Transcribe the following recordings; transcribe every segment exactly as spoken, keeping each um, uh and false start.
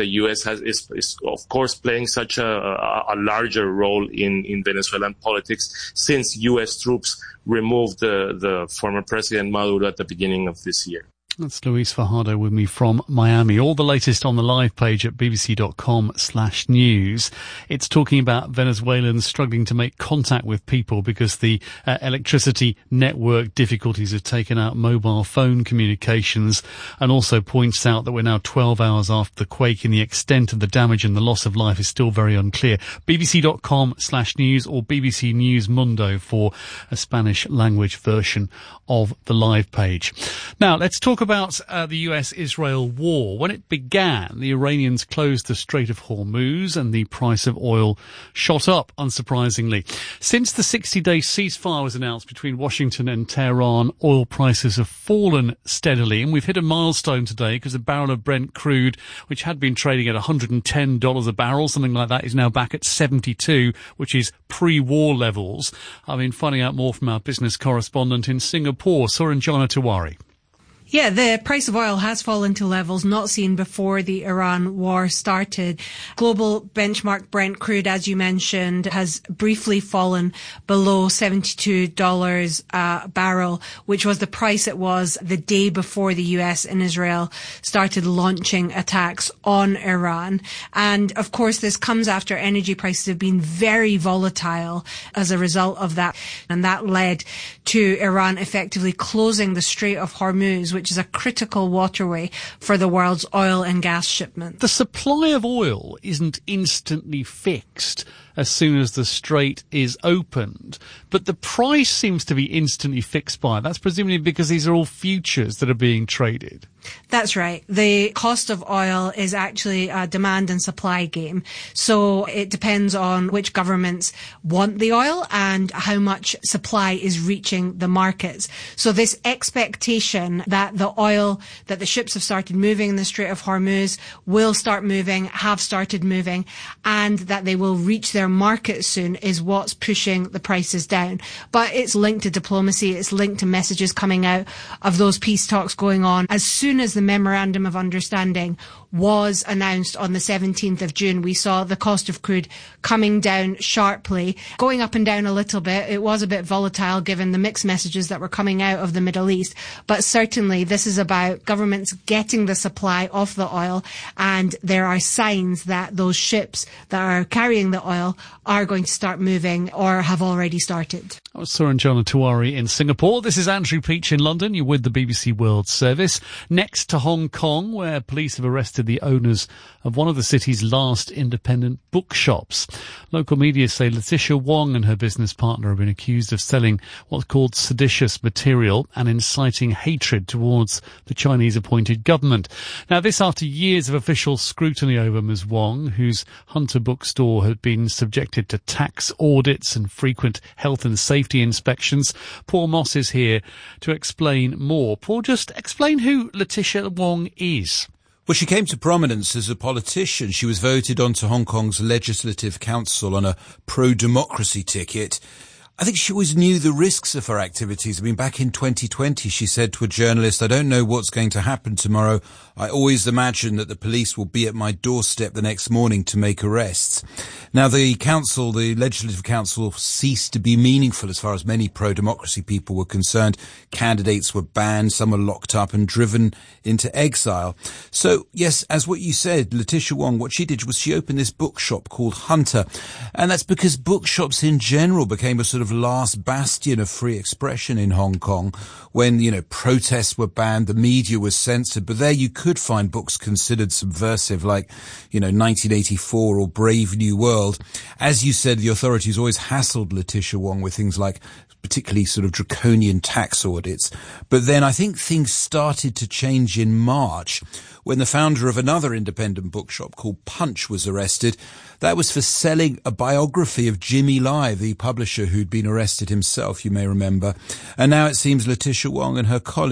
the U S has is, is of course playing such a, a, a larger role in, in Venezuelan politics since U S troops removed the, the former President Maduro at the beginning of this year. That's Luis Fajardo with me from Miami. All the latest on the live page at bbc.com slash news. It's talking about Venezuelans struggling to make contact with people because the uh, electricity network difficulties have taken out mobile phone communications, and also points out that we're now twelve hours after the quake and the extent of the damage and the loss of life is still very unclear. bbc.com slash news or B B C News Mundo for a Spanish language version of the live page. Now, let's talk about uh, the U S Israel war. When it began, the Iranians closed the Strait of Hormuz and the price of oil shot up, unsurprisingly. Since the sixty-day ceasefire was announced between Washington and Tehran, oil prices have fallen steadily, and we've hit a milestone today because a barrel of Brent crude, which had been trading at one hundred ten dollars a barrel, something like that, is now back at seventy-two, which is pre-war levels. I've been finding out more from our business correspondent in Singapore, Suranjana Tiwari. Yeah, the price of oil has fallen to levels not seen before the Iran war started. Global benchmark Brent crude, as you mentioned, has briefly fallen below seventy-two dollars a barrel, which was the price it was the day before the U S and Israel started launching attacks on Iran. And of course, this comes after energy prices have been very volatile as a result of that. And that led to Iran effectively closing the Strait of Hormuz, which is a critical waterway for the world's oil and gas shipments. The supply of oil isn't instantly fixed as soon as the strait is opened, but the price seems to be instantly fixed by it. That's presumably because these are all futures that are being traded. That's right. The cost of oil is actually a demand and supply game. So it depends on which governments want the oil and how much supply is reaching the markets. So this expectation that the oil, that the ships have started moving in the Strait of Hormuz, will start moving, have started moving, and that they will reach their market soon is what's pushing the prices down. But it's linked to diplomacy. It's linked to messages coming out of those peace talks going on. As soon as the Memorandum of Understanding was announced on the seventeenth of June, we saw the cost of crude coming down sharply, going up and down a little bit. It was a bit volatile given the mixed messages that were coming out of the Middle East. But certainly this is about governments getting the supply of the oil, and there are signs that those ships that are carrying the oil are going to start moving or have already started. That was Suranjana Tiwari in Singapore. This is Andrew Peach in London. You're with the B B C World Service. Next to Hong Kong, where police have arrested the owners of one of the city's last independent bookshops. Local media say Letitia Wong and her business partner have been accused of selling what's called seditious material and inciting hatred towards the Chinese-appointed government. Now, this after years of official scrutiny over Miz Wong, whose Hunter bookstore had been subjected to tax audits and frequent health and safety inspections. Paul Moss is here to explain more. Paul, just explain who Letitia Wong is. Well, she came to prominence as a politician. She was voted onto Hong Kong's Legislative Council on a pro-democracy ticket. I think she always knew the risks of her activities. I mean, back in twenty twenty, she said to a journalist, "I don't know what's going to happen tomorrow. I always imagine that the police will be at my doorstep the next morning to make arrests." Now, the council, the Legislative Council, ceased to be meaningful as far as many pro-democracy people were concerned. Candidates were banned, some were locked up and driven into exile. So, yes, as what you said, Letitia Wong, what she did was she opened this bookshop called Hunter. And that's because bookshops in general became a sort of last bastion of free expression in Hong Kong when, you know, protests were banned, the media was censored, but there you could find books considered subversive like, you know, nineteen eighty-four or Brave New World. As you said, the authorities always hassled Letitia Wong with things like particularly sort of draconian tax audits. But then I think things started to change in March when the founder of another independent bookshop called Punch was arrested. That was for selling a biography of Jimmy Lai, the publisher who'd been arrested himself, you may remember. And now it seems Letitia Wong and her colleague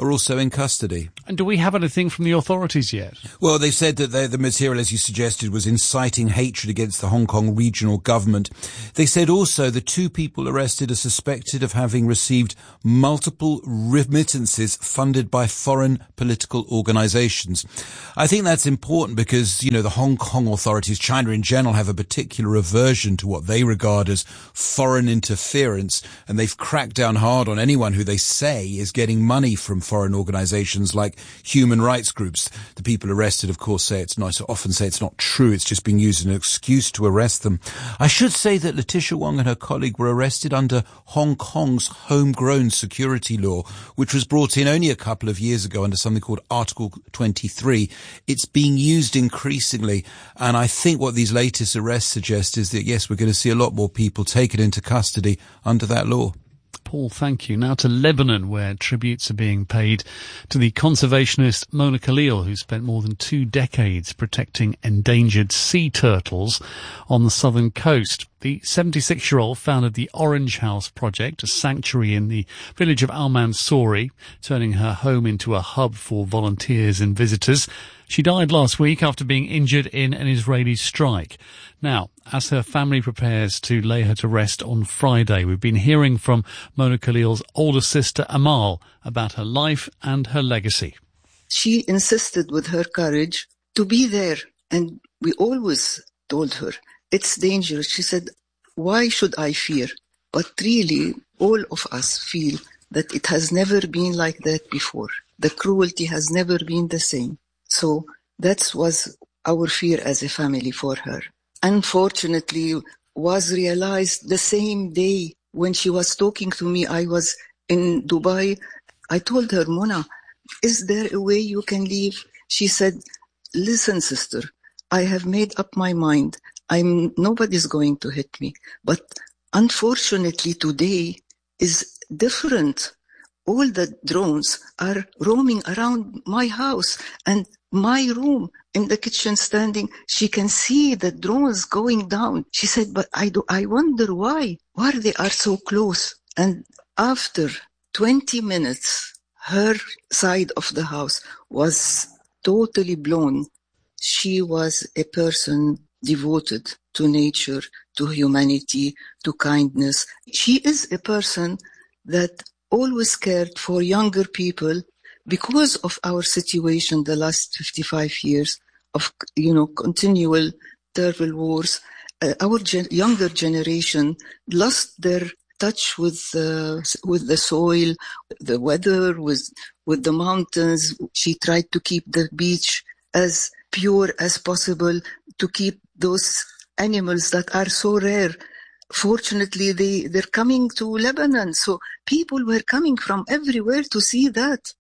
are also in custody. And do we have anything from the authorities yet? Well, they said that they, the material, as you suggested, was inciting hatred against the Hong Kong regional government. They said also the two people arrested are suspected of having received multiple remittances funded by foreign political organizations. I think that's important because, you know, the Hong Kong authorities, China in general, have a particular aversion to what they regard as foreign interference, and they've cracked down hard on anyone who they say is getting money from foreign organizations like human rights groups. The people arrested, of course, say it's not, often say it's not true. It's just being used as an excuse to arrest them. I should say that Letitia Wong and her colleague were arrested under Hong Kong's homegrown security law, which was brought in only a couple of years ago under something called Article twenty-three. It's being used increasingly, and I think what these latest arrests suggest is that, yes, we're going to see a lot more people taken into custody under that law. Paul, thank you. Now to Lebanon, where tributes are being paid to the conservationist Mona Khalil, who spent more than two decades protecting endangered sea turtles on the southern coast. The seventy-six-year-old founded the Orange House Project, a sanctuary in the village of Al Mansouri, turning her home into a hub for volunteers and visitors. She died last week after being injured in an Israeli strike. Now, as her family prepares to lay her to rest on Friday, we've been hearing from Mona Khalil's older sister Amal about her life and her legacy. She insisted with her courage to be there, and we always told her, it's dangerous. She said, why should I fear? But really, all of us feel that it has never been like that before. The cruelty has never been the same. So that was our fear as a family for her. Unfortunately, was realized the same day when she was talking to me. I was in Dubai. I told her, Mona, is there a way you can leave? She said, listen, sister, I have made up my mind. I'm nobody's going to hit me. But unfortunately, today is different. All the drones are roaming around my house and my room in the kitchen standing. She can see the drones going down. She said, but I do, I wonder why, why they are so close. And after twenty minutes, her side of the house was totally blown. She was a person devoted to nature, to humanity, to kindness. She is a person that always cared for younger people because of our situation the last fifty-five years of, you know, continual terrible wars. Uh, our gen- younger generation lost their touch with uh, with the soil, the weather, with with the mountains. She tried to keep the beach as pure as possible, to keep those animals that are so rare. Fortunately, they, they're coming to Lebanon, so people were coming from everywhere to see that.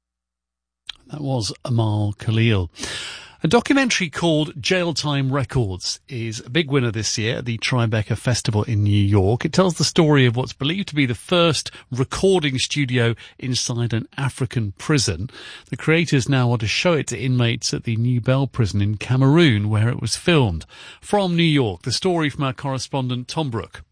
That was Amal Khalil. A documentary called Jail Time Records is a big winner this year at the Tribeca Festival in New York. It tells the story of what's believed to be the first recording studio inside an African prison. The creators now want to show it to inmates at the New Bell prison in Cameroon, where it was filmed. From New York, the story from our correspondent Tom Brooke.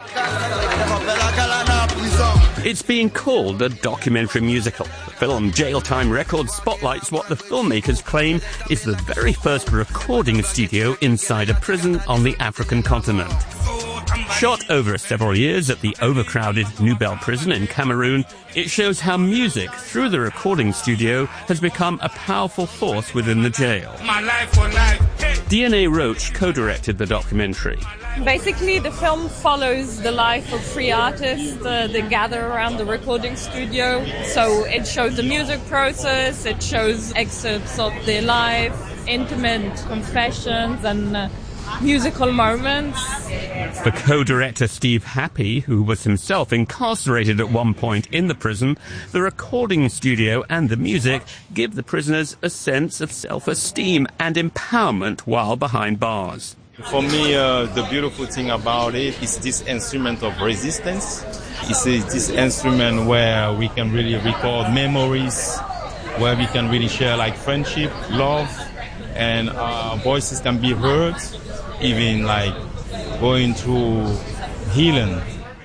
It's being called a documentary musical. The film Jail Time Records spotlights what the filmmakers claim is the very first recording studio inside a prison on the African continent. Shot over several years at the overcrowded New Bell prison in Cameroon, it shows how music through the recording studio has become a powerful force within the jail. My life for life. D N A Roach co-directed the documentary. Basically, the film follows the life of three artists uh, that gather around the recording studio. So it shows the music process, it shows excerpts of their life, intimate confessions and uh, musical moments. For co-director Steve Happy, who was himself incarcerated at one point in the prison, the recording studio and the music give the prisoners a sense of self-esteem and empowerment while behind bars. For me, uh, the beautiful thing about it is this instrument of resistance. It's a, this instrument where we can really record memories, where we can really share like friendship, love, and our voices can be heard, even like going through healing.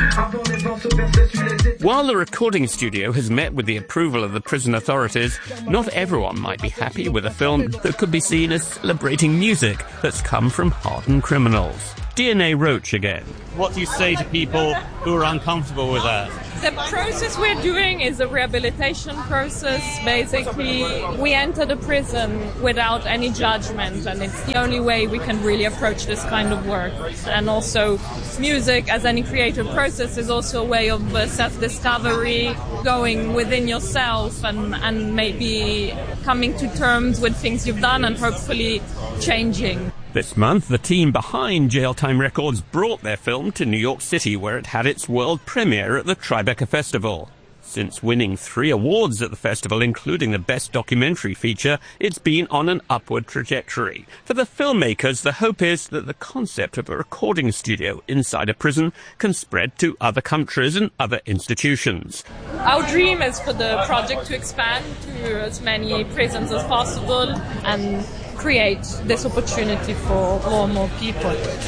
While the recording studio has met with the approval of the prison authorities, not everyone might be happy with a film that could be seen as celebrating music that's come from hardened criminals. D N A Roach again. What do you say to people who are uncomfortable with that? The process we're doing is a rehabilitation process. Basically, we enter the prison without any judgment, and it's the only way we can really approach this kind of work. And also, music, as any creative process, is also a way of uh, self-discovery, going within yourself and, and maybe coming to terms with things you've done and hopefully changing. This month, the team behind Jail Time Records brought their film to New York City, where it had its world premiere at the Tribeca Festival. Since winning three awards at the festival, including the Best Documentary Feature, it's been on an upward trajectory. For the filmmakers, the hope is that the concept of a recording studio inside a prison can spread to other countries and other institutions. Our dream is for the project to expand to as many prisons as possible and create this opportunity for more and more people.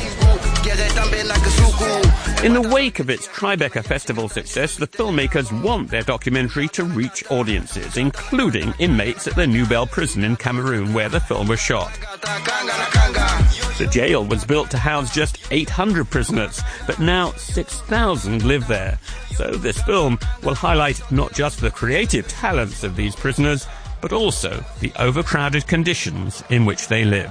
In the wake of its Tribeca Festival success, the filmmakers want their documentary to reach audiences, including inmates at the Nouvelle prison in Cameroon, where the film was shot. The jail was built to house just eight hundred prisoners, but now six thousand live there. So this film will highlight not just the creative talents of these prisoners, but also the overcrowded conditions in which they live.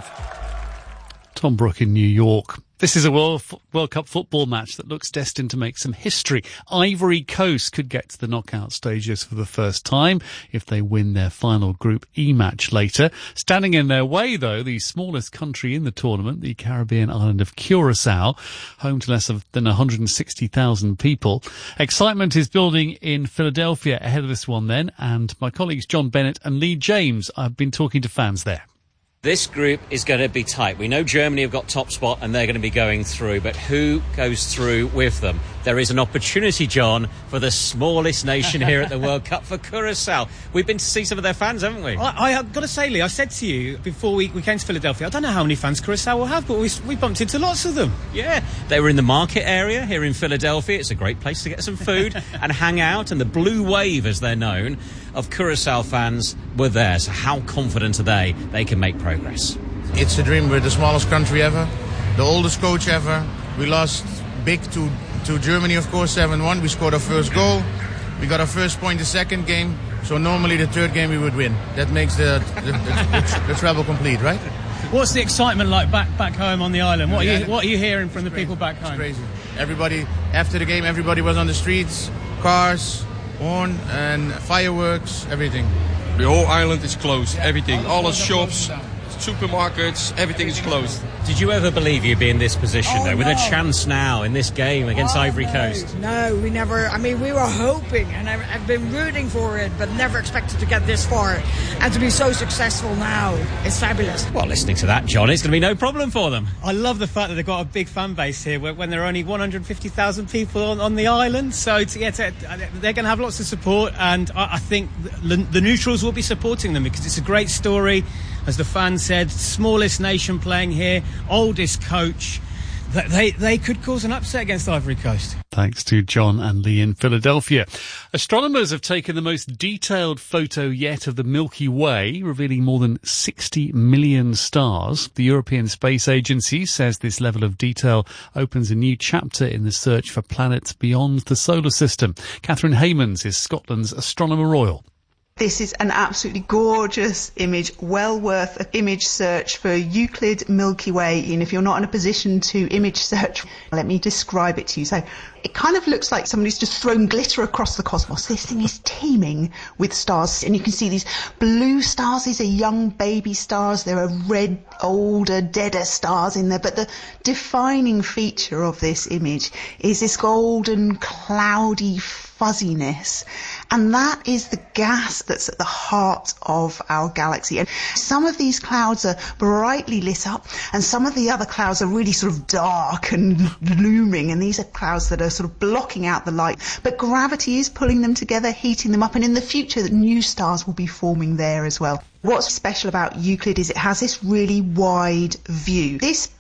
Tom Brook in New York. This is a World, World Cup football match that looks destined to make some history. Ivory Coast could get to the knockout stages for the first time if they win their final Group E match later. Standing in their way, though, the smallest country in the tournament, the Caribbean island of Curacao, home to less than one hundred sixty thousand people. Excitement is building in Philadelphia ahead of this one then, and my colleagues John Bennett and Lee James have been talking to fans there. This group is going to be tight. We know Germany have got top spot and they're going to be going through, but who goes through with them? There is an opportunity, John, for the smallest nation here at the World Cup, for Curacao. We've been to see some of their fans, haven't we? I, I've got to say, Lee, I said to you before we, we came to Philadelphia, I don't know how many fans Curacao will have, but we, we bumped into lots of them. Yeah, they were in the market area here in Philadelphia. It's a great place to get some food and hang out, and the Blue Wave, as they're known, of Curacao fans were there. So how confident are they they can make progress? It's a dream. We're the smallest country ever, the oldest coach ever. We lost big to, to Germany, of course, seven one. We scored our first goal. We got our first point the second game. So normally the third game we would win. That makes the, the, the, the, the treble complete, right? What's the excitement like back back home on the island? What are you, what are you hearing from the people back home? It's crazy. Everybody, after the game, everybody was on the streets, cars, horn and fireworks, everything. The whole island is closed, everything. All the shops, supermarkets, everything is closed. Did you ever believe you'd be in this position, oh, though, with no. a chance now in this game against oh, Ivory no. Coast? No, we never, I mean, we were hoping, and I've, I've been rooting for it, but never expected to get this far. And to be so successful now, it's fabulous. Well, listening to that, John, it's going to be no problem for them. I love the fact that they've got a big fan base here when there are only one hundred fifty thousand people on, on the island. So to, yeah, to, they're going to have lots of support, and I, I think the, the neutrals will be supporting them because it's a great story. As the fan said, smallest nation playing here, oldest coach. They, they could cause an upset against Ivory Coast. Thanks to John and Lee in Philadelphia. Astronomers have taken the most detailed photo yet of the Milky Way, revealing more than sixty million stars. The European Space Agency says this level of detail opens a new chapter in the search for planets beyond the solar system. Catherine Haymans is Scotland's Astronomer Royal. This is an absolutely gorgeous image, well worth an image search for Euclid Milky Way. And if you're not in a position to image search, let me describe it to you. So it kind of looks like somebody's just thrown glitter across the cosmos. This thing is teeming with stars, and you can see these blue stars. These are young baby stars. There are red, older, deader stars in there. But the defining feature of this image is this golden, cloudy fuzziness. And that is the gas that's at the heart of our galaxy. And some of these clouds are brightly lit up, and some of the other clouds are really sort of dark and looming, and these are clouds that are sort of blocking out the light. But gravity is pulling them together, heating them up, and in the future new stars will be forming there as well. What's special about Euclid is it has this really wide view. This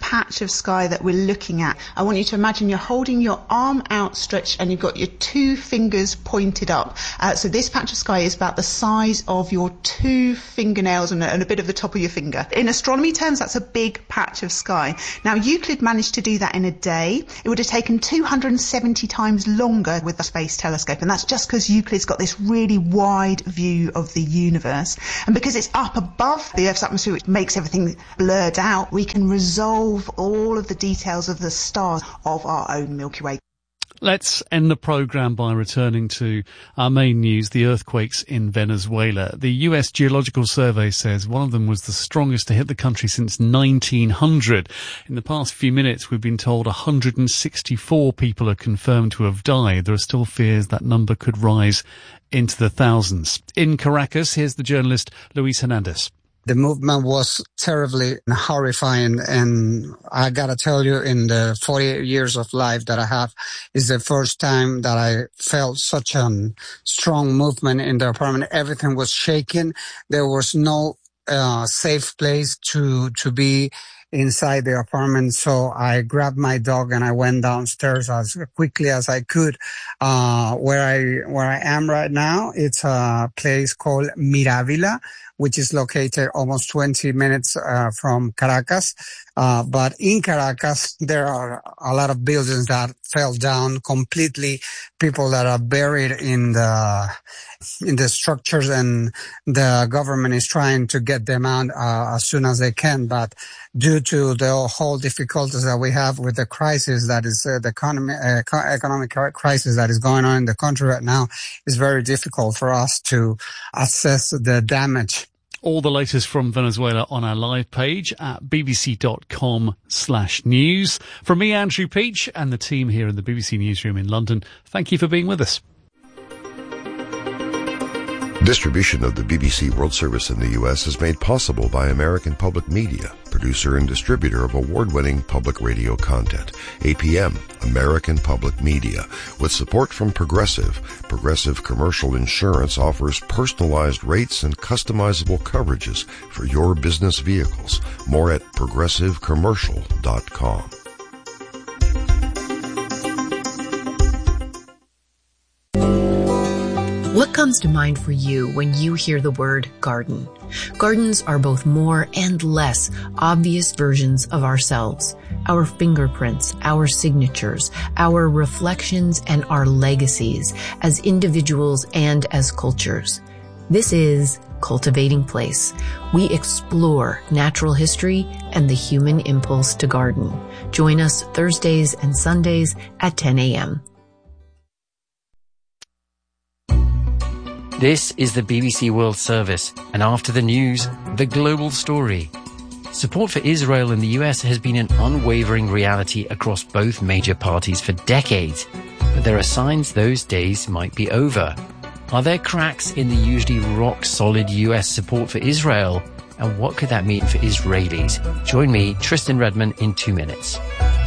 patch of sky that we're looking at, I want you to imagine you're holding your arm outstretched and you've got your two fingers pointed up. Uh, so this patch of sky is about the size of your two fingernails and a, and a bit of the top of your finger. In astronomy terms, that's a big patch of sky. Now, Euclid managed to do that in a day. It would have taken two hundred seventy times longer with the Space Telescope, and that's just because Euclid's got this really wide view of the universe. And because it's up above the Earth's atmosphere, which makes everything blurred out, we can resolve all of the details of the stars of our own Milky Way. Let's end the programme by returning to our main news, the earthquakes in Venezuela. The U S Geological Survey says one of them was the strongest to hit the country since nineteen hundred. In the past few minutes, we've been told one hundred sixty-four people are confirmed to have died. There are still fears that number could rise into the thousands. In Caracas, here's the journalist Luis Hernandez. The movement was terribly horrifying, and I gotta tell you, in the forty-eight years of life that I have, is the first time that I felt such a strong movement in the apartment. Everything was shaking. There was no uh, safe place to to be inside the apartment, so I grabbed my dog and I went downstairs as quickly as I could. Uh, where I where I am right now, it's a place called Miravila, which is located almost twenty minutes uh, from Caracas. Uh, but in Caracas, there are a lot of buildings that fell down completely, people that are buried in the in the structures, and the government is trying to get them out uh, as soon as they can. But due to the whole difficulties that we have with the crisis that is uh, the economy, uh, economic crisis that is going on in the country right now, it's very difficult for us to assess the damage. All the latest from Venezuela on our live page at bbc.com slash news. From me, Andrew Peach, and the team here in the B B C Newsroom in London, thank you for being with us. Distribution of the B B C World Service in the U S is made possible by American Public Media, producer and distributor of award-winning public radio content. A P M, American Public Media. With support from Progressive, Progressive Commercial Insurance offers personalized rates and customizable coverages for your business vehicles. More at progressive commercial dot com. What comes to mind for you when you hear the word garden? Gardens are both more and less obvious versions of ourselves, our fingerprints, our signatures, our reflections, and our legacies as individuals and as cultures. This is Cultivating Place. We explore natural history and the human impulse to garden. Join us Thursdays and Sundays at ten a.m. This is the B B C World Service, and after the news, the global story. Support for Israel in the U S has been an unwavering reality across both major parties for decades, but there are signs those days might be over. Are there cracks in the usually rock-solid U S support for Israel, and what could that mean for Israelis? Join me, Tristan Redman, in two minutes.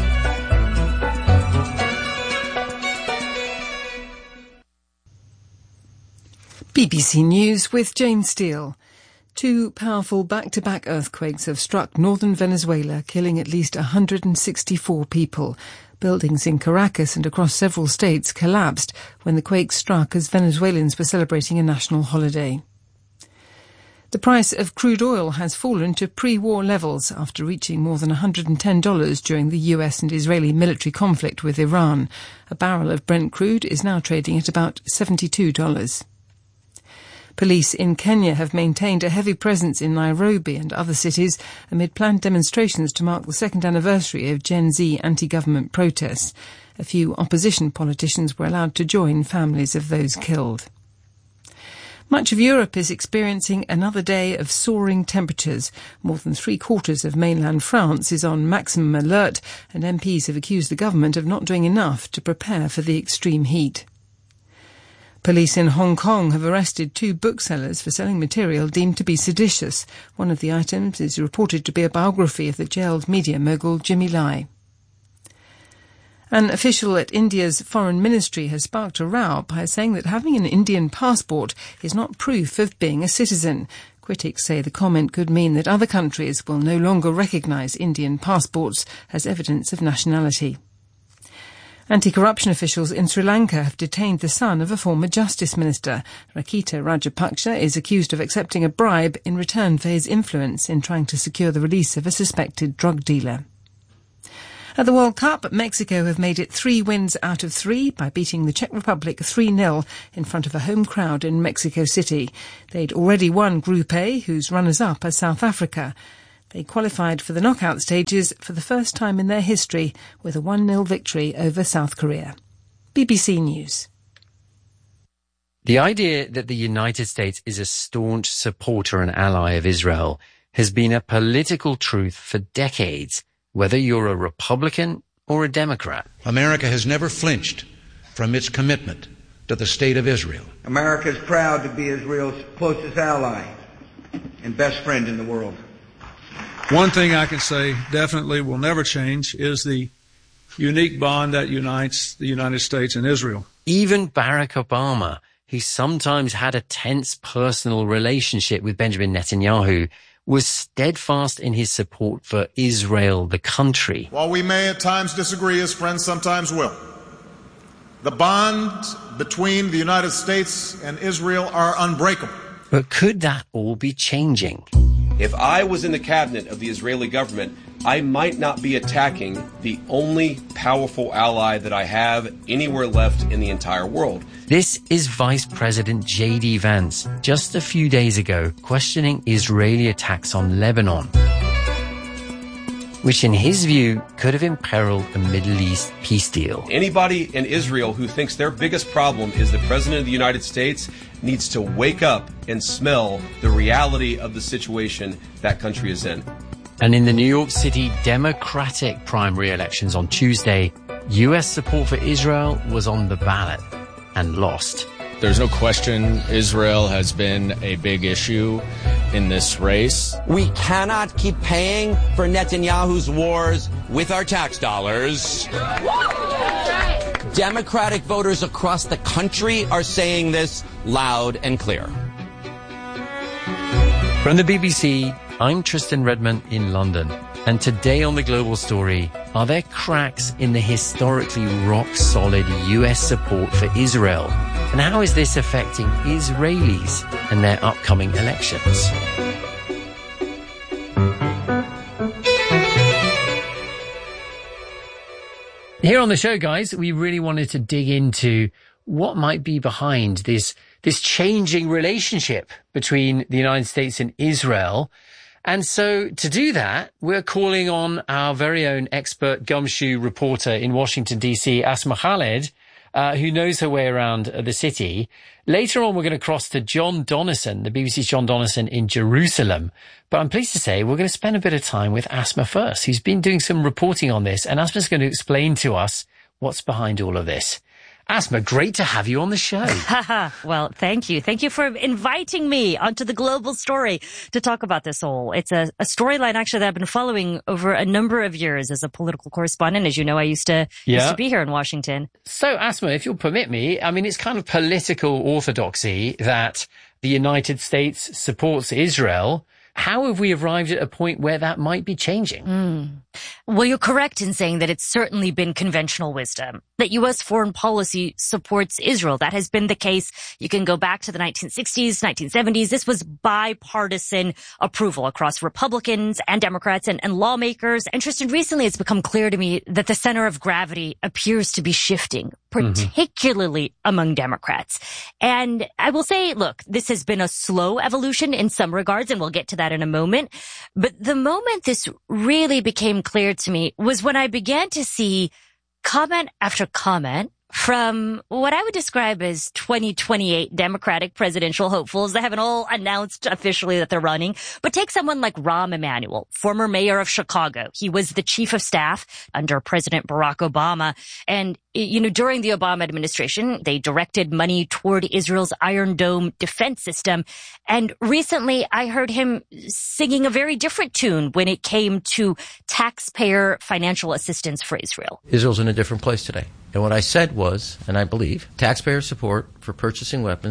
B B C News with Jane Steele. Two powerful back-to-back earthquakes have struck northern Venezuela, killing at least one hundred sixty-four people. Buildings in Caracas and across several states collapsed when the quake struck as Venezuelans were celebrating a national holiday. The price of crude oil has fallen to pre-war levels after reaching more than one hundred ten dollars during the U S and Israeli military conflict with Iran. A barrel of Brent crude is now trading at about seventy-two dollars. Police in Kenya have maintained a heavy presence in Nairobi and other cities amid planned demonstrations to mark the second anniversary of Gen Z anti-government protests. A few opposition politicians were allowed to join families of those killed. Much of Europe is experiencing another day of soaring temperatures. More than three-quarters of mainland France is on maximum alert, and M Ps have accused the government of not doing enough to prepare for the extreme heat. Police in Hong Kong have arrested two booksellers for selling material deemed to be seditious. One of the items is reported to be a biography of the jailed media mogul Jimmy Lai. An official at India's foreign ministry has sparked a row by saying that having an Indian passport is not proof of being a citizen. Critics say the comment could mean that other countries will no longer recognise Indian passports as evidence of nationality. Anti-corruption officials in Sri Lanka have detained the son of a former justice minister. Rakita Rajapaksa is accused of accepting a bribe in return for his influence in trying to secure the release of a suspected drug dealer. At the World Cup, Mexico have made it three wins out of three by beating the Czech Republic three nil in front of a home crowd in Mexico City. They'd already won Group A, whose runners-up are South Africa. They qualified for the knockout stages for the first time in their history with a one nil victory over South Korea. B B C News. The idea that the United States is a staunch supporter and ally of Israel has been a political truth for decades, whether you're a Republican or a Democrat. America has never flinched from its commitment to the state of Israel. America is proud to be Israel's closest ally and best friend in the world. One thing I can say definitely will never change is the unique bond that unites the United States and Israel. Even Barack Obama, who sometimes had a tense personal relationship with Benjamin Netanyahu, was steadfast in his support for Israel, the country. While we may at times disagree, as friends sometimes will, the bonds between the United States and Israel are unbreakable. But could that all be changing? If I was in the cabinet of the Israeli government, I might not be attacking the only powerful ally that I have anywhere left in the entire world. This is Vice President J D Vance, just a few days ago, questioning Israeli attacks on Lebanon, which in his view could have imperiled a Middle East peace deal. Anybody in Israel who thinks their biggest problem is the President of the United States needs to wake up and smell the reality of the situation that country is in. And in the New York City Democratic primary elections on Tuesday, U S support for Israel was on the ballot and lost. There's no question Israel has been a big issue in this race. We cannot keep paying for Netanyahu's wars with our tax dollars. Democratic voters across the country are saying this loud and clear. From the B B C, I'm Tristan Redmond in London. And today on The Global Story, are there cracks in the historically rock-solid U S support for Israel? And how is this affecting Israelis and their upcoming elections? Here on the show, guys, we really wanted to dig into what might be behind this, this changing relationship between the United States and Israel. And so to do that, we're calling on our very own expert gumshoe reporter in Washington, D C, Asma Khaled, uh, who knows her way around the city. Later on, we're going to cross to John Donnison, the B B C's John Donnison in Jerusalem. But I'm pleased to say we're going to spend a bit of time with Asma first, who's been doing some reporting on this. And Asma's going to explain to us what's behind all of this. Asma, great to have you on the show. Well, thank you. Thank you for inviting me onto The Global Story to talk about this all. It's a, a storyline, actually, that I've been following over a number of years as a political correspondent. As you know, I used to, yeah. used to be here in Washington. So, Asma, if you'll permit me, I mean, it's kind of political orthodoxy that the United States supports Israel. How have we arrived at a point where that might be changing? Mm. Well, you're correct in saying that it's certainly been conventional wisdom that U S foreign policy supports Israel. That has been the case. You can go back to the nineteen sixties, nineteen seventies. This was bipartisan approval across Republicans and Democrats and, and lawmakers. And Tristan, recently it's become clear to me that the center of gravity appears to be shifting, particularly mm-hmm. among Democrats. And I will say, look, this has been a slow evolution in some regards, and we'll get to that in a moment. But the moment this really became clear to me was when I began to see comment after comment from what I would describe as twenty twenty-eight Democratic presidential hopefuls. They haven't all announced officially that they're running. But take someone like Rahm Emanuel, former mayor of Chicago. He was the chief of staff under President Barack Obama. And, you know, during the Obama administration, they directed money toward Israel's Iron Dome defense system. And recently I heard him singing a very different tune when it came to taxpayer financial assistance for Israel. Israel's in a different place today. And what I said was, and I believe, taxpayer support for purchasing weapons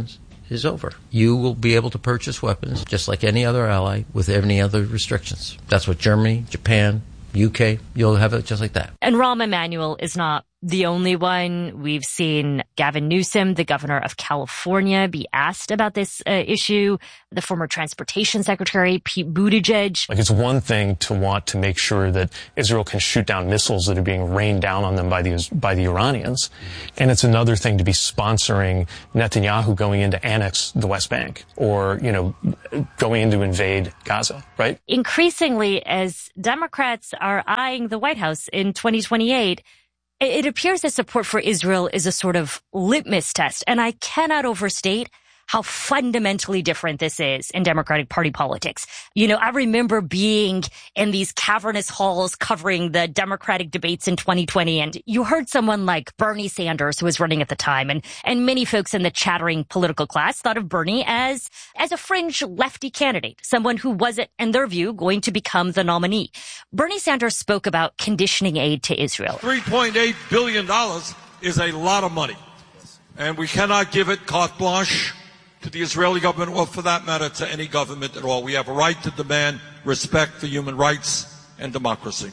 is over. You will be able to purchase weapons just like any other ally with any other restrictions. That's what Germany, Japan, U K, you'll have it just like that. And Rahm Emanuel is not the only one. We've seen Gavin Newsom, the governor of California, be asked about this uh, issue. The former transportation secretary, Pete Buttigieg. Like, it's one thing to want to make sure that Israel can shoot down missiles that are being rained down on them by the, by the Iranians. And it's another thing to be sponsoring Netanyahu going in to annex the West Bank or, you know, going in to invade Gaza, right? Increasingly, as Democrats are eyeing the White House in twenty twenty-eight, it appears that support for Israel is a sort of litmus test, and I cannot overstate how fundamentally different this is in Democratic Party politics. You know, I remember being in these cavernous halls covering the Democratic debates in twenty twenty, and you heard someone like Bernie Sanders, who was running at the time, and, and many folks in the chattering political class thought of Bernie as, as a fringe lefty candidate, someone who wasn't, in their view, going to become the nominee. Bernie Sanders spoke about conditioning aid to Israel. three point eight billion dollars is a lot of money, and we cannot give it carte blanche to the Israeli government, or for that matter, to any government at all. We have a right to demand respect for human rights and democracy.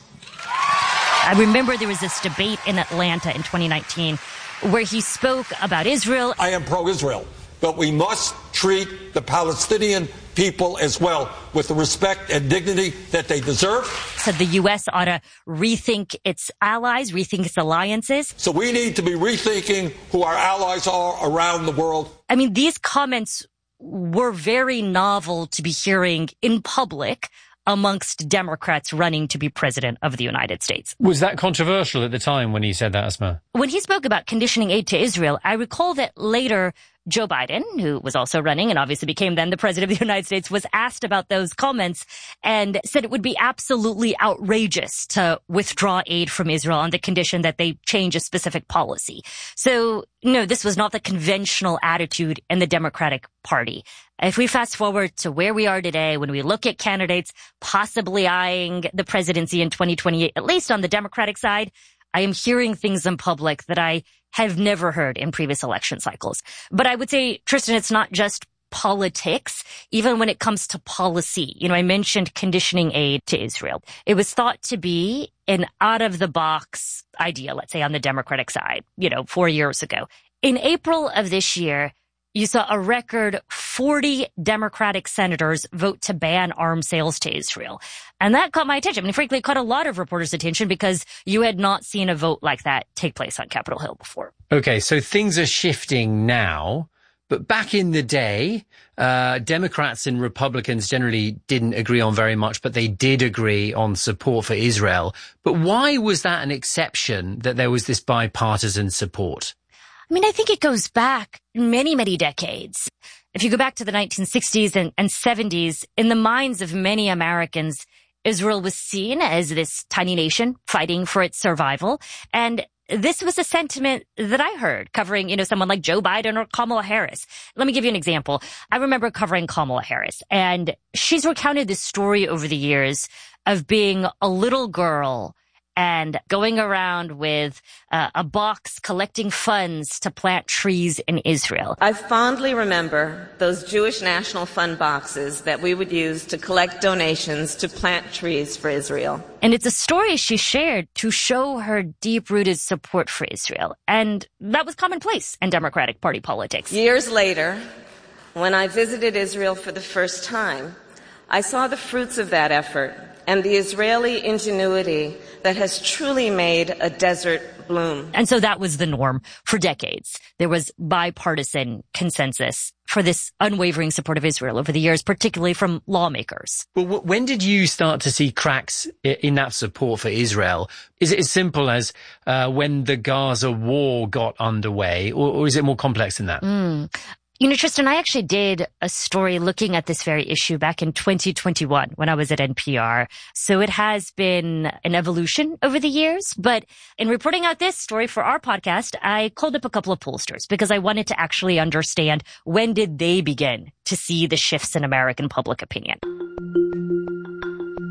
I remember there was this debate in Atlanta in twenty nineteen where he spoke about Israel. I am pro-Israel, but we must treat the Palestinian people as well with the respect and dignity that they deserve. Said the U S ought to rethink its allies, rethink its alliances. So we need to be rethinking who our allies are around the world. I mean, these comments were very novel to be hearing in public amongst Democrats running to be president of the United States. Was that controversial at the time when he said that, Asma? When he spoke about conditioning aid to Israel, I recall that later Joe Biden, who was also running and obviously became then the president of the United States, was asked about those comments and said it would be absolutely outrageous to withdraw aid from Israel on the condition that they change a specific policy. So, no, this was not the conventional attitude in the Democratic Party. If we fast forward to where we are today, when we look at candidates possibly eyeing the presidency in twenty twenty-eight, at least on the Democratic side, I am hearing things in public that I have never heard in previous election cycles. But I would say, Tristan, it's not just politics, even when it comes to policy. You know, I mentioned conditioning aid to Israel. It was thought to be an out-of-the-box idea, let's say, on the Democratic side, you know, four years ago. In April of this year, you saw a record forty Democratic senators vote to ban arms sales to Israel. And that caught my attention. I mean, frankly, it caught a lot of reporters' attention because you had not seen a vote like that take place on Capitol Hill before. Okay, so things are shifting now. But back in the day, uh, Democrats and Republicans generally didn't agree on very much, but they did agree on support for Israel. But why was that an exception, that there was this bipartisan support? I mean, I think it goes back many, many decades. If you go back to the nineteen sixties and, and seventies, in the minds of many Americans, Israel was seen as this tiny nation fighting for its survival. And this was a sentiment that I heard covering, you know, someone like Joe Biden or Kamala Harris. Let me give you an example. I remember covering Kamala Harris, and she's recounted this story over the years of being a little girl and going around with uh, a box collecting funds to plant trees in Israel. I fondly remember those Jewish National Fund boxes that we would use to collect donations to plant trees for Israel. And it's a story she shared to show her deep-rooted support for Israel. And that was commonplace in Democratic Party politics. Years later, when I visited Israel for the first time, I saw the fruits of that effort and the Israeli ingenuity that has truly made a desert bloom. And so that was the norm for decades. There was bipartisan consensus for this unwavering support of Israel over the years, particularly from lawmakers. Well, when did you start to see cracks in that support for Israel? Is it as simple as uh, when the Gaza war got underway, or, or is it more complex than that? Mm. You know, Tristan, I actually did a story looking at this very issue back in twenty twenty-one when I was at N P R. So it has been an evolution over the years. But in reporting out this story for our podcast, I called up a couple of pollsters because I wanted to actually understand when did they begin to see the shifts in American public opinion.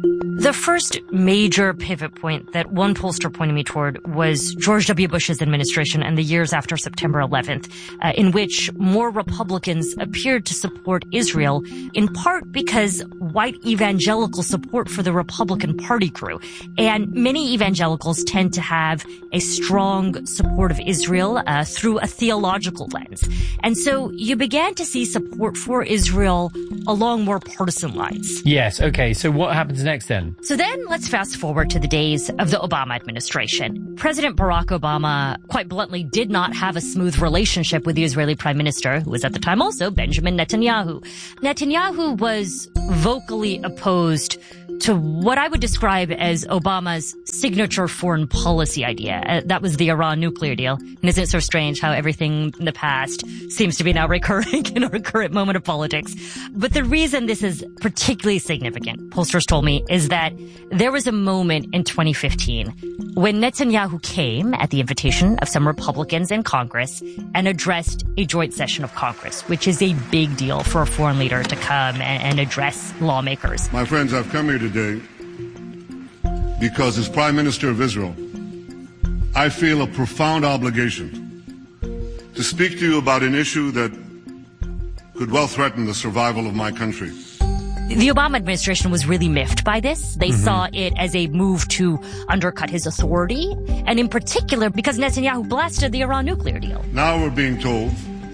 The first major pivot point that one pollster pointed me toward was George W. Bush's administration and the years after September eleventh, uh, in which more Republicans appeared to support Israel, in part because white evangelical support for the Republican Party grew. And many evangelicals tend to have a strong support of Israel uh, through a theological lens. And so you began to see support for Israel along more partisan lines. Yes, okay, so what happens next then? So then let's fast forward to the days of the Obama administration. President Barack Obama, quite bluntly, did not have a smooth relationship with the Israeli prime minister, who was at the time also Benjamin Netanyahu. Netanyahu was vocally opposed to what I would describe as Obama's signature foreign policy idea. Uh, that was the Iran nuclear deal. And isn't it so strange how everything in the past seems to be now recurring in our current moment of politics? But the reason this is particularly significant, pollsters told me, is that there was a moment in twenty fifteen when Netanyahu came at the invitation of some Republicans in Congress and addressed a joint session of Congress, which is a big deal for a foreign leader to come and, and address lawmakers. My friends, I've come here today because as Prime Minister of Israel, I feel a profound obligation to speak to you about an issue that could well threaten the survival of my country. The Obama administration was really miffed by this. They mm-hmm. saw it as a move to undercut his authority, and in particular because Netanyahu blasted the Iran nuclear deal. Now we're being told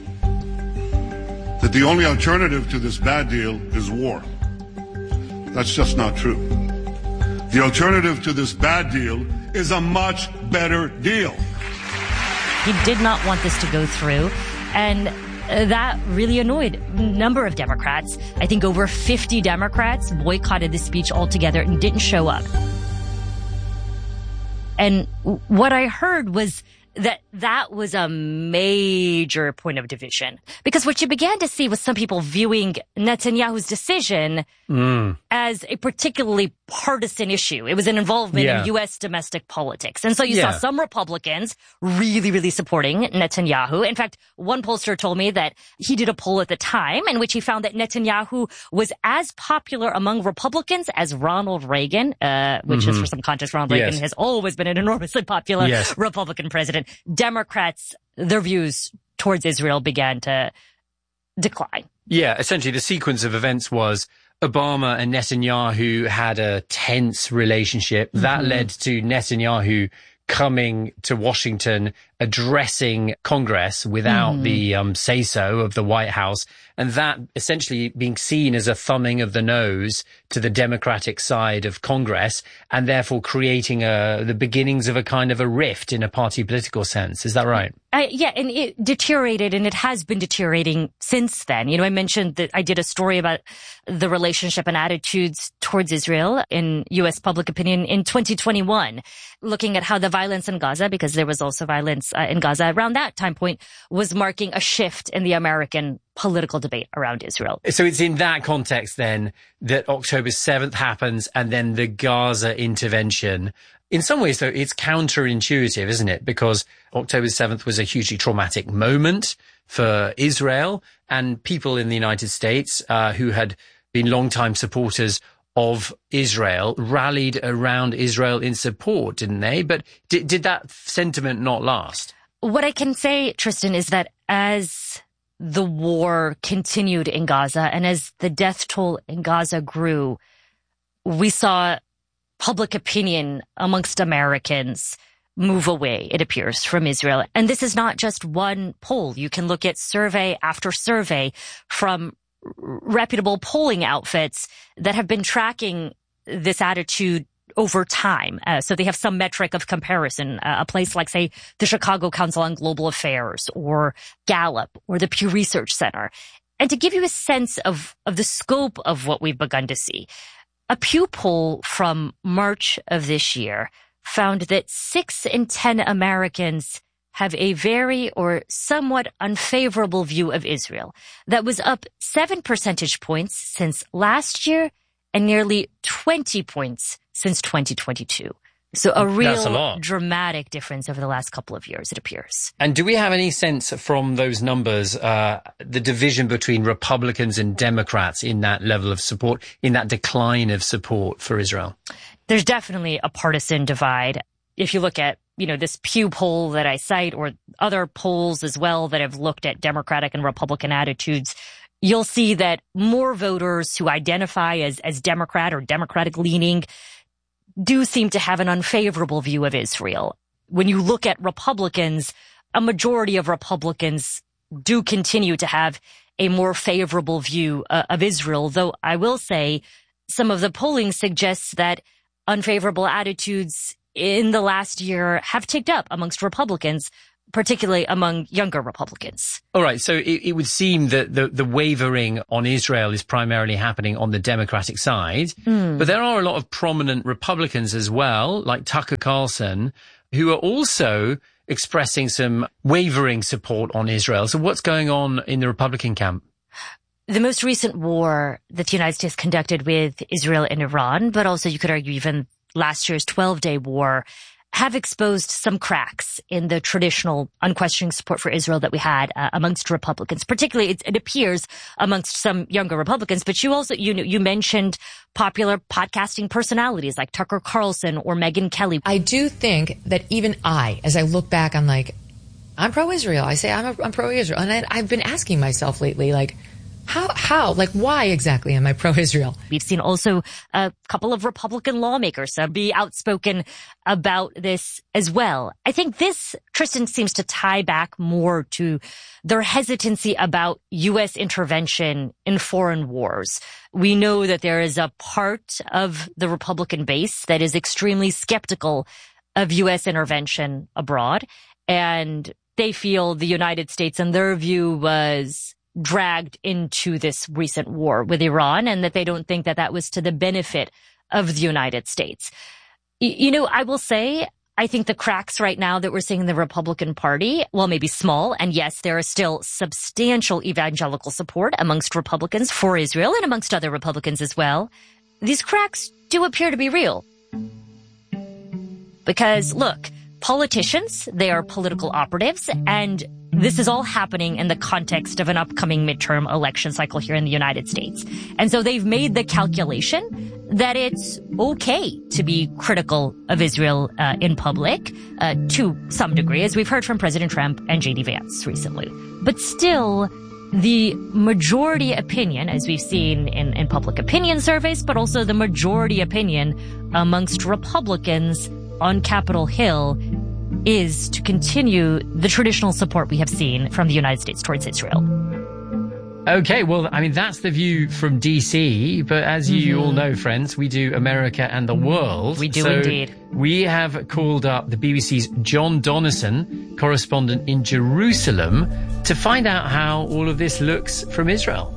that the only alternative to this bad deal is war. That's just not true. The alternative to this bad deal is a much better deal. He did not want this to go through, and that really annoyed a number of Democrats. I think over fifty Democrats boycotted the speech altogether and didn't show up. And what I heard was that that was a major point of division. Because what you began to see was some people viewing Netanyahu's decision mm. as a particularly partisan issue. It was an involvement yeah. in U S domestic politics. And so you yeah. saw some Republicans really, really supporting Netanyahu. In fact, one pollster told me that he did a poll at the time in which he found that Netanyahu was as popular among Republicans as Ronald Reagan, uh, which mm-hmm. is for some context, Ronald Reagan yes. has always been an enormously popular yes. Republican president. Democrats, their views towards Israel began to decline. Yeah, essentially the sequence of events was Obama and Netanyahu had a tense relationship. Mm-hmm. That led to Netanyahu coming to Washington, addressing Congress without mm. the um, say-so of the White House, and that essentially being seen as a thumbing of the nose to the Democratic side of Congress, and therefore creating a, the beginnings of a kind of a rift in a party political sense. Is that right? Uh, yeah, and it deteriorated, and it has been deteriorating since then. You know, I mentioned that I did a story about the relationship and attitudes towards Israel in U S public opinion in twenty twenty-one, looking at how the violence in Gaza, because there was also violence uh, in Gaza around that time point, was marking a shift in the American political debate around Israel. So it's in that context then that October seventh happens, and then the Gaza intervention. In some ways, though, it's counterintuitive, isn't it? Because October seventh was a hugely traumatic moment for Israel, and people in the United States uh, who had been longtime supporters of Israel rallied around Israel in support, didn't they? But did, did that sentiment not last? What I can say, Tristan, is that as the war continued in Gaza and as the death toll in Gaza grew, we saw public opinion amongst Americans move away, it appears, from Israel. And this is not just one poll. You can look at survey after survey from reputable polling outfits that have been tracking this attitude over time. Uh, so they have some metric of comparison. Uh, a place like, say, the Chicago Council on Global Affairs or Gallup or the Pew Research Center. And to give you a sense of, of the scope of what we've begun to see, a Pew poll from March of this year found that six in ten Americans have a very or somewhat unfavorable view of Israel. That was up seven percentage points since last year and nearly twenty points since twenty twenty-two. So a real That's a lot. dramatic difference over the last couple of years, it appears. And do we have any sense from those numbers, uh, the division between Republicans and Democrats in that level of support, in that decline of support for Israel? There's definitely a partisan divide. If you look at, you know, this Pew poll that I cite, or other polls as well that have looked at Democratic and Republican attitudes, you'll see that more voters who identify as, as Democrat or Democratic leaning do seem to have an unfavorable view of Israel. When you look at Republicans, a majority of Republicans do continue to have a more favorable view uh, of Israel, though I will say some of the polling suggests that unfavorable attitudes in the last year have ticked up amongst Republicans, particularly among younger Republicans. All right. So it, it would seem that the, the wavering on Israel is primarily happening on the Democratic side. Mm. But there are a lot of prominent Republicans as well, like Tucker Carlson, who are also expressing some wavering support on Israel. So what's going on in the Republican camp? The most recent war that the United States conducted with Israel and Iran, but also you could argue even last year's twelve-day war, have exposed some cracks in the traditional unquestioning support for Israel that we had uh, amongst Republicans. Particularly, it, it appears amongst some younger Republicans. But you also, you you mentioned popular podcasting personalities like Tucker Carlson or Megyn Kelly. I do think that even I, as I look back, I'm like, I'm pro-Israel. I say I'm, a, I'm pro-Israel. And I, I've been asking myself lately, like, How, how, like, why exactly am I pro-Israel? We've seen also a couple of Republican lawmakers uh, be outspoken about this as well. I think this, Tristan, seems to tie back more to their hesitancy about U S intervention in foreign wars. We know that there is a part of the Republican base that is extremely skeptical of U S intervention abroad, and they feel the United States, in their view, was dragged into this recent war with Iran, and that they don't think that that was to the benefit of the United States. Y- you know, I will say, I think the cracks right now that we're seeing in the Republican Party, well, maybe small, and yes, there is still substantial evangelical support amongst Republicans for Israel and amongst other Republicans as well. These cracks do appear to be real. Because, look, politicians, they are political operatives, and this is all happening in the context of an upcoming midterm election cycle here in the United States. And so they've made the calculation that it's okay to be critical of Israel uh, in public, uh, to some degree, as we've heard from President Trump and J D Vance recently. But still, the majority opinion, as we've seen in, in public opinion surveys, but also the majority opinion amongst Republicans on Capitol Hill, is to continue the traditional support we have seen from the United States towards Israel. Okay, well, I mean, that's the view from D C, but as you mm-hmm. all know, friends, we do America and the world. We do so indeed. We have called up the B B C's John Donnison, correspondent in Jerusalem, to find out how all of this looks from Israel.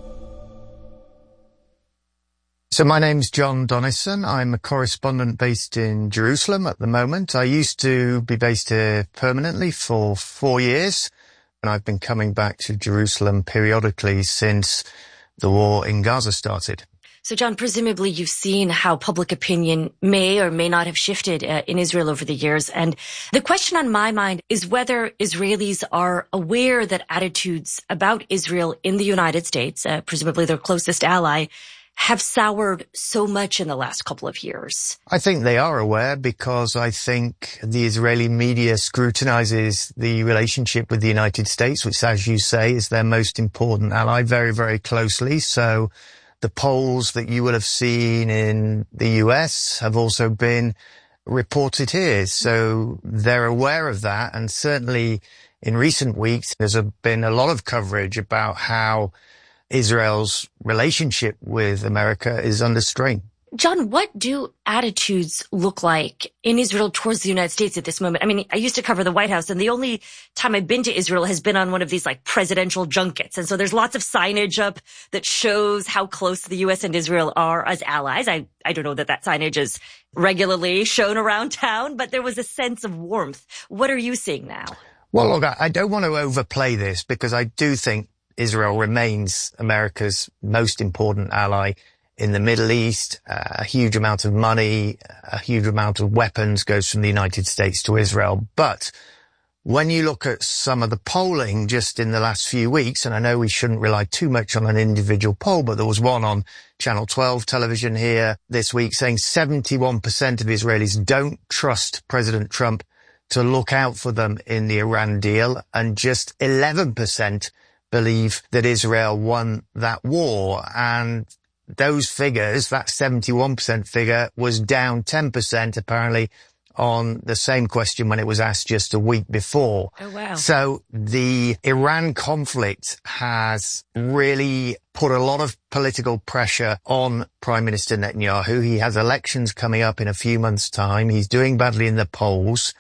So my name's John Donnison. I'm a correspondent based in Jerusalem at the moment. I used to be based here permanently for four years, and I've been coming back to Jerusalem periodically since the war in Gaza started. So, John, presumably you've seen how public opinion may or may not have shifted uh, in Israel over the years. And the question on my mind is whether Israelis are aware that attitudes about Israel in the United States, uh, presumably their closest ally, have soured so much in the last couple of years. I think they are aware, because I think the Israeli media scrutinizes the relationship with the United States, which, as you say, is their most important ally, very, very closely. So the polls that you will have seen in the U S have also been reported here. So they're aware of that. And certainly in recent weeks, there's been a lot of coverage about how Israel's relationship with America is under strain. John, what do attitudes look like in Israel towards the United States at this moment? I mean, I used to cover the White House, and the only time I've been to Israel has been on one of these like presidential junkets. And so there's lots of signage up that shows how close the U S and Israel are as allies. I, I don't know that that signage is regularly shown around town, but there was a sense of warmth. What are you seeing now? Well, look, I don't want to overplay this, because I do think Israel remains America's most important ally in the Middle East. Uh, a huge amount of money, a huge amount of weapons goes from the United States to Israel. But when you look at some of the polling just in the last few weeks, and I know we shouldn't rely too much on an individual poll, but there was one on Channel twelve television here this week saying seventy-one percent of Israelis don't trust President Trump to look out for them in the Iran deal, and just eleven percent believe that Israel won that war. And those figures, that seventy-one percent figure, was down ten percent apparently on the same question when it was asked just a week before. Oh, wow. So the Iran conflict has really put a lot of political pressure on Prime Minister Netanyahu. He has elections coming up in a few months' time. He's doing badly in the polls.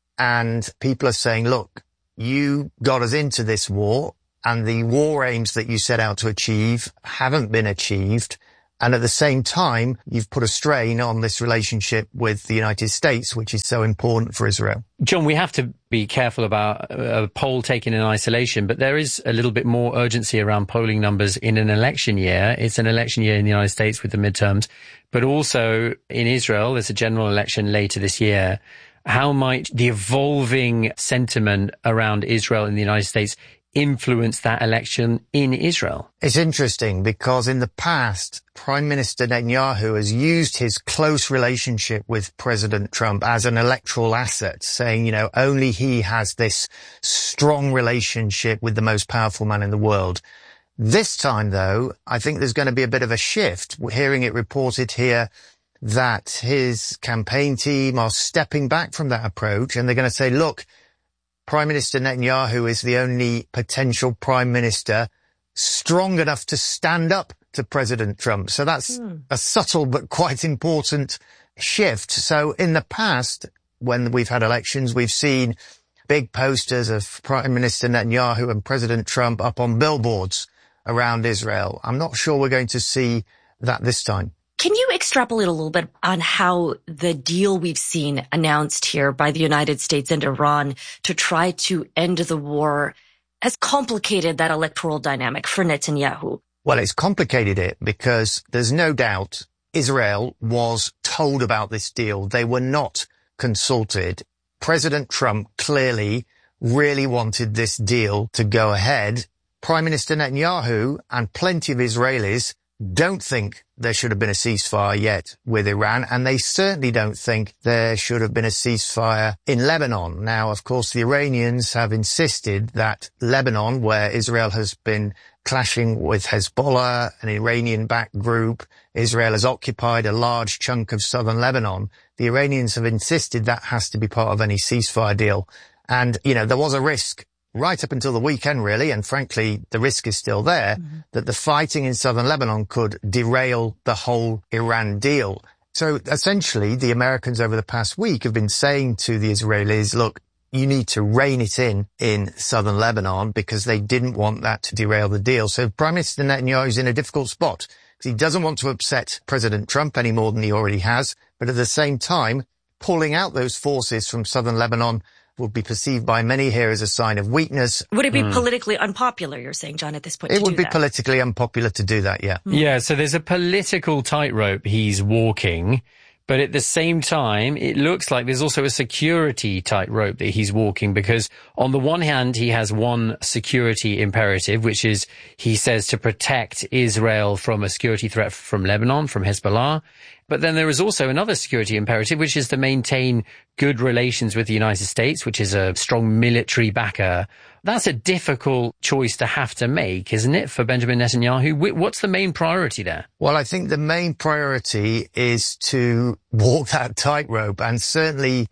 And people are saying, look, you got us into this war, and the war aims that you set out to achieve haven't been achieved. And at the same time, you've put a strain on this relationship with the United States, which is so important for Israel. John, we have to be careful about a poll taken in isolation, but there is a little bit more urgency around polling numbers in an election year. It's an election year in the United States with the midterms, but also in Israel, there's a general election later this year. How might the evolving sentiment around Israel in the United States influence that election in Israel? It's interesting because in the past, Prime Minister Netanyahu has used his close relationship with President Trump as an electoral asset, saying, you know, only he has this strong relationship with the most powerful man in the world. This time, though, I think there's going to be a bit of a shift. We're hearing it reported here that his campaign team are stepping back from that approach, and they're going to say, look, Prime Minister Netanyahu is the only potential prime minister strong enough to stand up to President Trump. So that's hmm. a subtle but quite important shift. So in the past, when we've had elections, we've seen big posters of Prime Minister Netanyahu and President Trump up on billboards around Israel. I'm not sure we're going to see that this time. Can you extrapolate a little bit on how the deal we've seen announced here by the United States and Iran to try to end the war has complicated that electoral dynamic for Netanyahu? Well, it's complicated it because there's no doubt Israel was told about this deal. They were not consulted. President Trump clearly really wanted this deal to go ahead. Prime Minister Netanyahu and plenty of Israelis don't think there should have been a ceasefire yet with Iran, and they certainly don't think there should have been a ceasefire in Lebanon. Now, of course, the Iranians have insisted that Lebanon, where Israel has been clashing with Hezbollah, an Iranian-backed group, Israel has occupied a large chunk of southern Lebanon. The Iranians have insisted that has to be part of any ceasefire deal. And, you know, there was a risk right up until the weekend, really, and frankly, the risk is still there, mm-hmm. that the fighting in southern Lebanon could derail the whole Iran deal. So essentially, the Americans over the past week have been saying to the Israelis, look, you need to rein it in in southern Lebanon because they didn't want that to derail the deal. So Prime Minister Netanyahu is in a difficult spot because he doesn't want to upset President Trump any more than he already has, but at the same time, pulling out those forces from southern Lebanon would be perceived by many here as a sign of weakness. Would it be mm. politically unpopular, you're saying, John, at this point? It to would do be that? politically unpopular to do that, yeah. Mm. Yeah, so there's a political tightrope he's walking, but at the same time, it looks like there's also a security tightrope that he's walking because on the one hand, he has one security imperative, which is, he says, to protect Israel from a security threat from Lebanon, from Hezbollah. But then there is also another security imperative, which is to maintain good relations with the United States, which is a strong military backer. That's a difficult choice to have to make, isn't it, for Benjamin Netanyahu? What's the main priority there? Well, I think the main priority is to walk that tightrope and certainly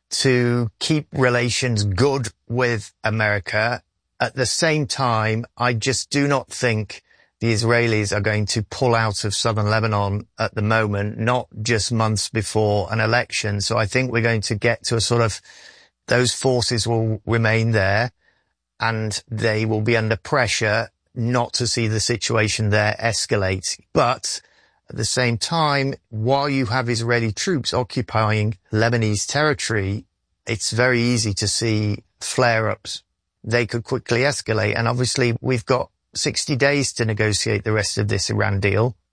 to keep relations good with America. At the same time, I just do not think the Israelis are going to pull out of southern Lebanon at the moment, not just months before an election. So I think we're going to get to a sort of, those forces will remain there and they will be under pressure not to see the situation there escalate. But at the same time, while you have Israeli troops occupying Lebanese territory, it's very easy to see flare-ups. They could quickly escalate. And obviously we've got sixty days to negotiate the rest of this Iran deal.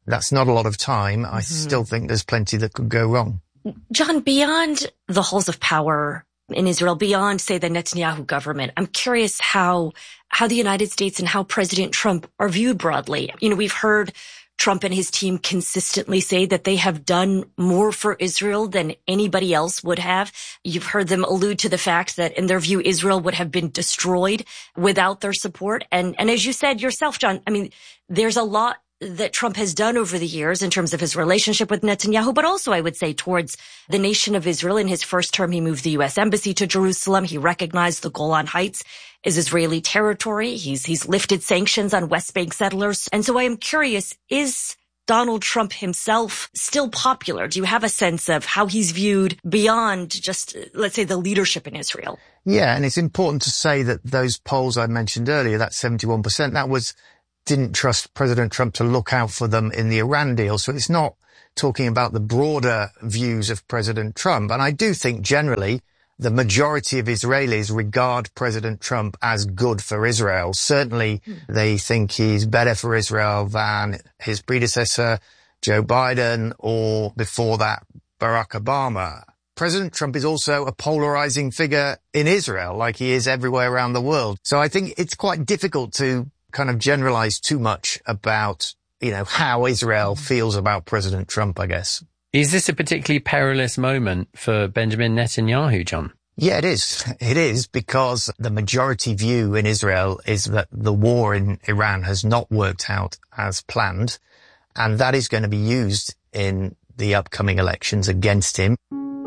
That's not a lot of time. I mm-hmm. still think there's plenty that could go wrong. John, beyond the halls of power in Israel, beyond, say, the Netanyahu government, I'm curious how how the United States and how President Trump are viewed broadly. You know, we've heard Trump and his team consistently say that they have done more for Israel than anybody else would have. You've heard them allude to the fact that, in their view, Israel would have been destroyed without their support. And, and as you said yourself, John, I mean, there's a lot that Trump has done over the years in terms of his relationship with Netanyahu, but also, I would say, towards the nation of Israel. In his first term, he moved the U S embassy to Jerusalem. He recognized the Golan Heights as Israeli territory. He's, he's lifted sanctions on West Bank settlers. And so I am curious, is Donald Trump himself still popular? Do you have a sense of how he's viewed beyond just, let's say, the leadership in Israel? Yeah, and it's important to say that those polls I mentioned earlier, that seventy-one percent, that was didn't trust President Trump to look out for them in the Iran deal. So it's not talking about the broader views of President Trump. And I do think generally the majority of Israelis regard President Trump as good for Israel. Certainly mm. they think he's better for Israel than his predecessor, Joe Biden, or before that, Barack Obama. President Trump is also a polarizing figure in Israel, like he is everywhere around the world. So I think it's quite difficult to kind of generalize too much about, you know, how Israel feels about President Trump, I guess. Is this a particularly perilous moment for Benjamin Netanyahu, John? Yeah, it is. It is, because the majority view in Israel is that the war in Iran has not worked out as planned, and that is going to be used in the upcoming elections against him.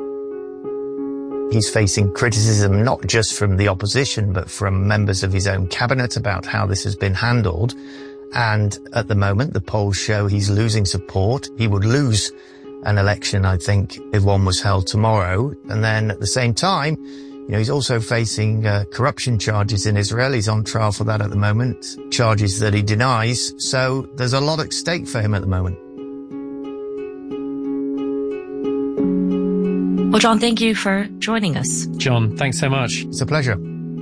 He's facing criticism not just from the opposition, but from members of his own cabinet about how this has been handled. And at the moment, the polls show he's losing support. He would lose an election, I think, if one was held tomorrow. And then at the same time, you know, he's also facing uh, corruption charges in Israel. He's on trial for that at the moment, charges that he denies. So there's a lot at stake for him at the moment. Well, John, thank you for joining us. John, thanks so much. It's a pleasure.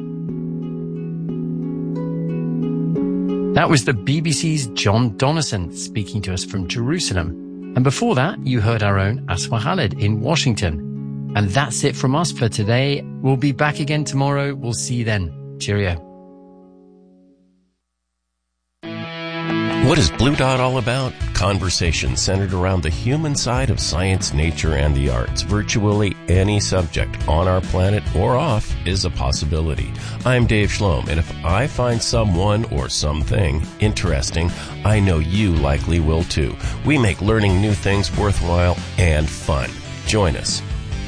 That was the B B C's John Donnison speaking to us from Jerusalem. And before that, you heard our own Asma Khalid in Washington. And that's it from us for today. We'll be back again tomorrow. We'll see you then. Cheerio. What is Blue Dot all about? Conversations centered around the human side of science, nature, and the arts. Virtually any subject on our planet or off is a possibility. I'm Dave Schlom, and if I find someone or something interesting, I know you likely will too. We make learning new things worthwhile and fun. Join us.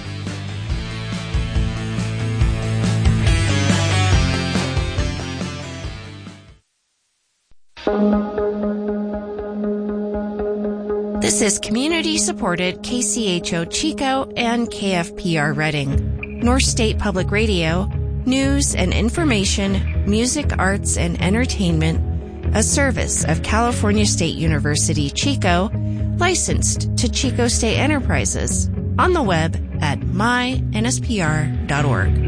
This is community-supported K C H O Chico and K F P R Reading. North State Public Radio, news and information, music, arts, and entertainment, a service of California State University, Chico, licensed to Chico State Enterprises, on the web at my N S P R dot org.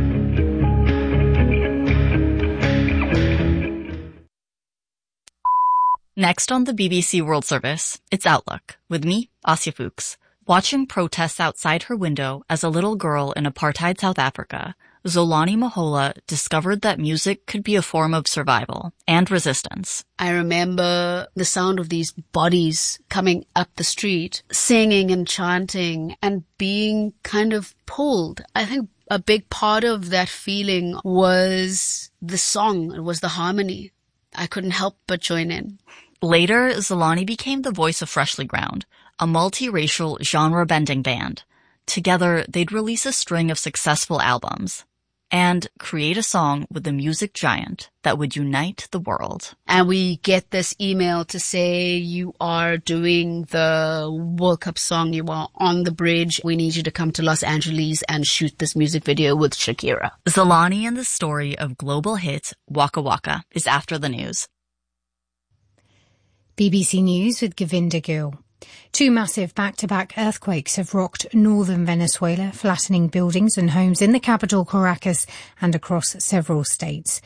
Next on the B B C World Service, it's Outlook, with me, Asya Fuchs. Watching protests outside her window as a little girl in apartheid South Africa, Zolani Mahola discovered that music could be a form of survival and resistance. I remember the sound of these bodies coming up the street, singing and chanting and being kind of pulled. I think a big part of that feeling was the song, it was the harmony. I couldn't help but join in. Later, Zolani became the voice of Freshly Ground, a multiracial genre-bending band. Together, they'd release a string of successful albums and create a song with a music giant that would unite the world. And we get this email to say, you are doing the World Cup song, you are on the bridge, we need you to come to Los Angeles and shoot this music video with Shakira. Zolani and the story of global hit Waka Waka is after the news. B B C News with Govinda Gill. Two massive back-to-back earthquakes have rocked northern Venezuela, flattening buildings and homes in the capital Caracas and across several states.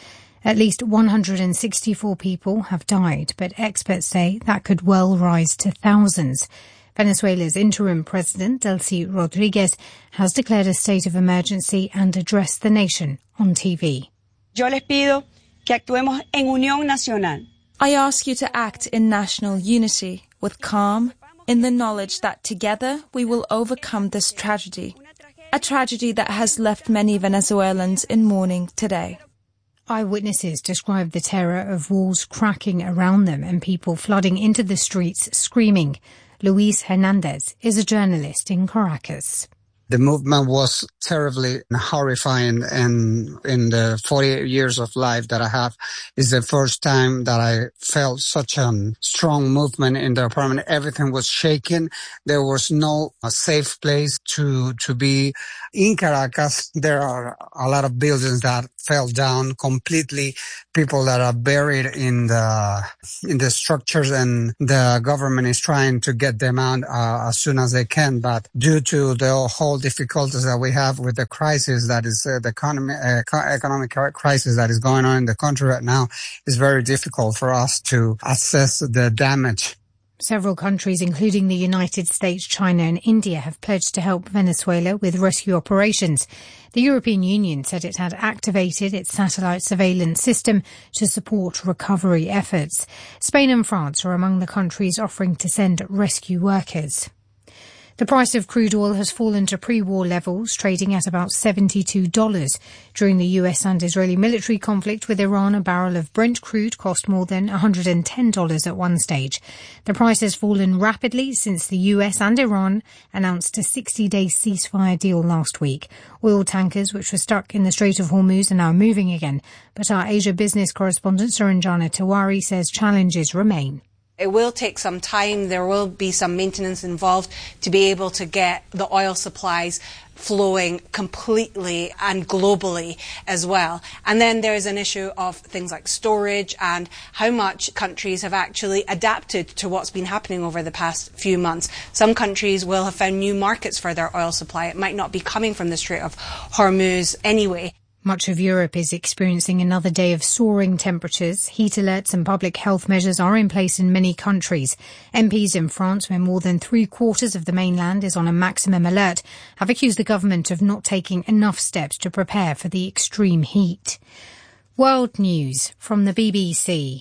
At least one hundred sixty-four people have died, but experts say that could well rise to thousands. Venezuela's interim president, Delcy Rodriguez, has declared a state of emergency and addressed the nation on T V. Yo les pido que actuemos en unión nacional. I ask you to act in national unity, with calm, in the knowledge that together we will overcome this tragedy, a tragedy that has left many Venezuelans in mourning today. Eyewitnesses described the terror of walls cracking around them and people flooding into the streets screaming. Luis Hernandez is a journalist in Caracas. The movement was terribly horrifying, and in the forty-eight years of life that I have, is the first time that I felt such a strong movement in the apartment. Everything was shaking. There was no a safe place to to be. In Caracas, there are a lot of buildings that fell down completely, people that are buried in the in the structures, and the government is trying to get them out uh, as soon as they can. But due to the whole difficulties that we have with the crisis that is uh, the economy, uh, economic crisis that is going on in the country right now, it's very difficult for us to assess the damage. Several countries, including the United States, China and India, have pledged to help Venezuela with rescue operations. The European Union said it had activated its satellite surveillance system to support recovery efforts. Spain and France are among the countries offering to send rescue workers. The price of crude oil has fallen to pre-war levels, trading at about seventy-two dollars. During the U S and Israeli military conflict with Iran, a barrel of Brent crude cost more than one hundred ten dollars at one stage. The price has fallen rapidly since the U S and Iran announced a sixty-day ceasefire deal last week. Oil tankers, which were stuck in the Strait of Hormuz, are now moving again. But our Asia business correspondent, Suranjana Tiwari, says challenges remain. It will take some time. There will be some maintenance involved to be able to get the oil supplies flowing completely and globally as well. And then there is an issue of things like storage and how much countries have actually adapted to what's been happening over the past few months. Some countries will have found new markets for their oil supply. It might not be coming from the Strait of Hormuz anyway. Much of Europe is experiencing another day of soaring temperatures. Heat alerts and public health measures are in place in many countries. M Ps in France, where more than three quarters of the mainland is on a maximum alert, have accused the government of not taking enough steps to prepare for the extreme heat. World news from the B B C.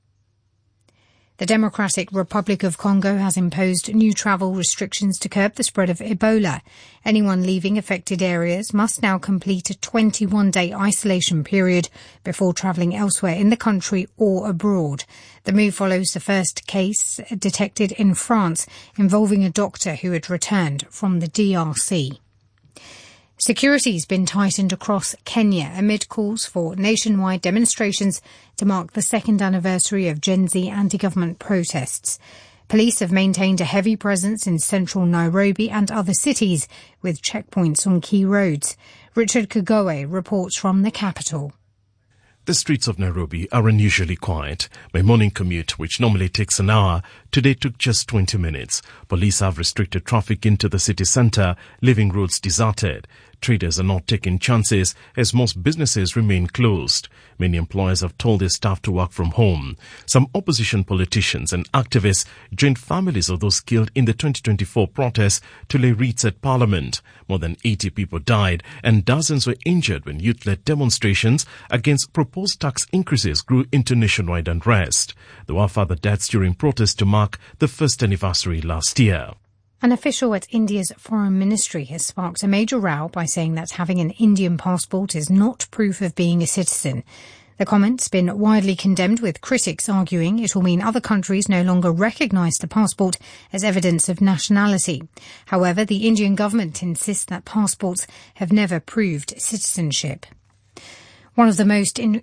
The Democratic Republic of Congo has imposed new travel restrictions to curb the spread of Ebola. Anyone leaving affected areas must now complete a twenty-one day isolation period before travelling elsewhere in the country or abroad. The move follows the first case detected in France involving a doctor who had returned from the D R C. Security's been tightened across Kenya amid calls for nationwide demonstrations to mark the second anniversary of Gen Z anti-government protests. Police have maintained a heavy presence in central Nairobi and other cities, with checkpoints on key roads. Richard Kagoe reports from the capital. The streets of Nairobi are unusually quiet. My morning commute, which normally takes an hour, today took just twenty minutes. Police have restricted traffic into the city centre, leaving roads deserted. Traders are not taking chances as most businesses remain closed. Many employers have told their staff to work from home. Some opposition politicians and activists joined families of those killed in the twenty twenty-four protests to lay wreaths at Parliament. More than eighty people died and dozens were injured when youth-led demonstrations against proposed tax increases grew into nationwide unrest. There were further deaths during protests to mark the first anniversary last year. An official at India's foreign ministry has sparked a major row by saying that having an Indian passport is not proof of being a citizen. The comment's been widely condemned, with critics arguing it will mean other countries no longer recognise the passport as evidence of nationality. However, the Indian government insists that passports have never proved citizenship. One of the most in-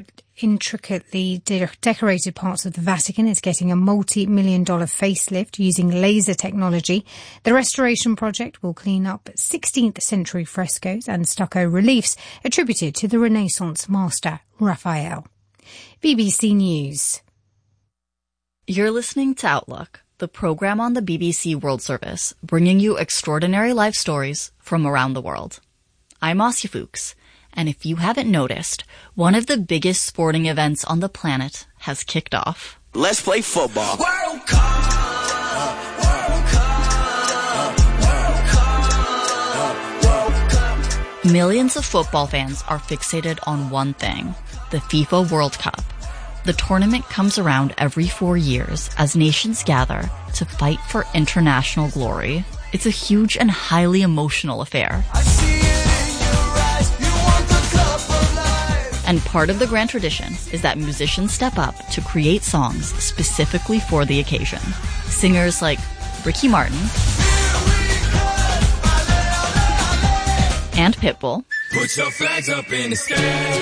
intricately de- decorated parts of the Vatican is getting a multi-million dollar facelift using laser technology. The restoration project will clean up sixteenth century frescoes and stucco reliefs attributed to the Renaissance master Raphael. B B C News. You're listening to Outlook, the program on the B B C World Service, bringing you extraordinary life stories from around the world. I'm Asya Fuchs. And if you haven't noticed, one of the biggest sporting events on the planet has kicked off. Let's play football. World Cup. World Cup. World Cup. World Cup. Millions of football fans are fixated on one thing, the FIFA World Cup. The tournament comes around every four years as nations gather to fight for international glory. It's a huge and highly emotional affair. I see it in your eyes. You want the cup of life. And part of the grand tradition is that musicians step up to create songs specifically for the occasion. Singers like Ricky Martin and Pitbull. Put your flags up in the sky.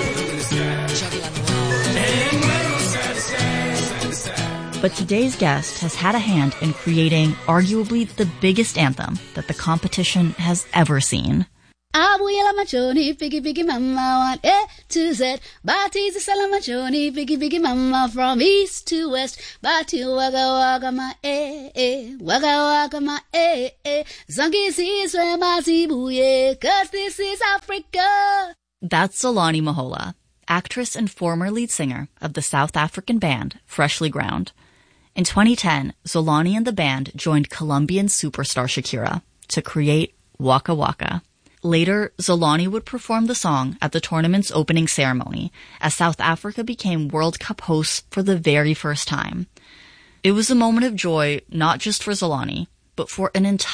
And wave 'em side to side, side to side. But today's guest has had a hand in creating arguably the biggest anthem that the competition has ever seen. Abuela machoni, piggy piggy mama, one A to Z. Bati's a salamachoni, piggy piggy mama, from east to west. Bati waga waga ma eh eh, waga waga ma eh eh. Zangi sees where my zibuye, cause this is Africa. That's Zolani Mahola, actress and former lead singer of the South African band Freshly Ground. In twenty ten, Zolani and the band joined Colombian superstar Shakira to create Waka Waka. Later, Zolani would perform the song at the tournament's opening ceremony as South Africa became World Cup hosts for the very first time. It was a moment of joy not just for Zolani, but for an entire